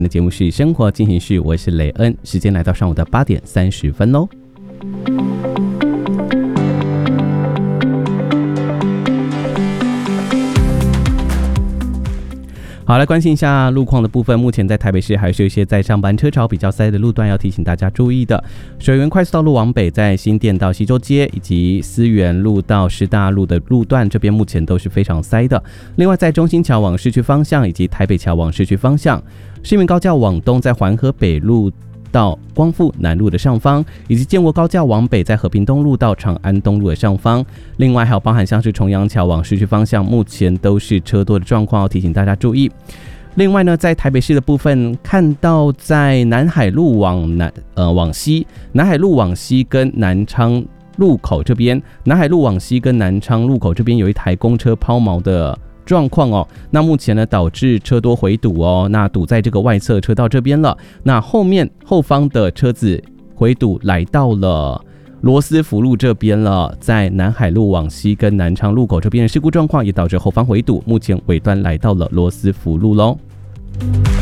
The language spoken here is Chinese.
的节目是生活进行式，我是雷恩，时间来到上午的8点30分喽。好，来关心一下路况的部分。目前在台北市还是有一些在上班车潮比较塞的路段，要提醒大家注意的。水源快速道路往北，在新店到西周街以及思源路到师大路的路段，这边目前都是非常塞的。另外，在中兴桥往市区方向以及台北桥往市区方向，市民高架往东在环河北路到光复南路的上方，以及建国高架往北在和平东路到长安东路的上方。另外还有包含像是重阳桥往市区方向，目前都是车多的状况，要提醒大家注意。另外呢，在台北市的部分，看到在南海路往西，南海路往西跟南昌路口这边，南海路往西跟南昌路口这边有一台公车抛锚的状况哦，那目前呢导致车多回堵哦，那堵在这个外侧车道这边了，那后方的车子回堵来到了罗斯福路这边了，在南海路往西跟南昌路口这边的事故状况也导致后方回堵，目前尾端来到了罗斯福路咯。